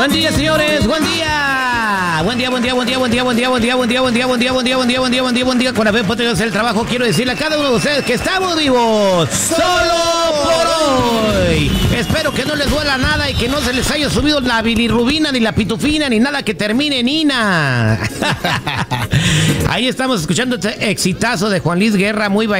Buen día, señores, buen día. Buen día, buen día, buen día, buen día, buen día, buen día, buen día, buen día, buen día, buen día, buen día, buen día, buen día, buen día. Con haber podido hacer el trabajo, quiero decirle a cada uno de ustedes que estamos vivos solo por hoy. Espero que no les duela nada y que no se les haya subido la bilirrubina, ni la pitufina, ni nada que termine en ina. Ahí estamos escuchando este exitazo de Juan Luis Guerra, muy